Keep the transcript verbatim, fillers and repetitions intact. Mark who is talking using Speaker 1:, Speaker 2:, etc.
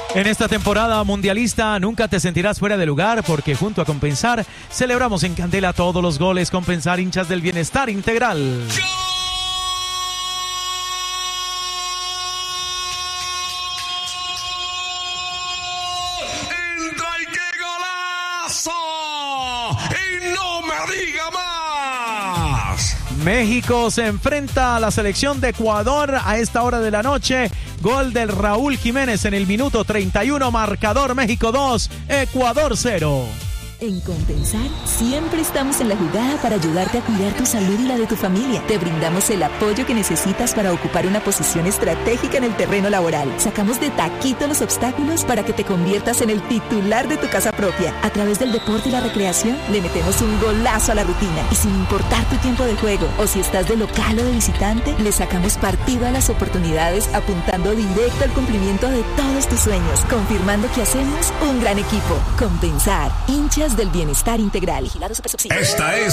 Speaker 1: En esta temporada mundialista nunca te sentirás fuera de lugar porque junto a Compensar celebramos en candela todos los goles. Compensar, hinchas del bienestar integral.
Speaker 2: ¡Entra y qué golazo! ¡Y no me diga más!
Speaker 1: México se enfrenta a la selección de Ecuador a esta hora de la noche. Gol del Raúl Jiménez en el minuto treinta y uno. Marcador México dos, Ecuador cero.
Speaker 3: En Compensar, siempre estamos en la jugada para ayudarte a cuidar tu salud y la de tu familia. Te brindamos el apoyo que necesitas para ocupar una posición estratégica en el terreno laboral. Sacamos de taquito los obstáculos para que te conviertas en el titular de tu casa propia. A través del deporte y la recreación, le metemos un golazo a la rutina. Y sin importar tu tiempo de juego, o si estás de local o de visitante, le sacamos partido a las oportunidades apuntando directo al cumplimiento de todos tus sueños, confirmando que hacemos un gran equipo. Compensar, hinchas del bienestar integral.
Speaker 2: Esta es